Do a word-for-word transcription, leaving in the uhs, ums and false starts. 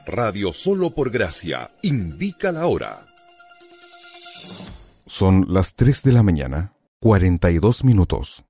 Radio Solo por Gracia indica la hora. Son las tres de la mañana, cuarenta y dos minutos.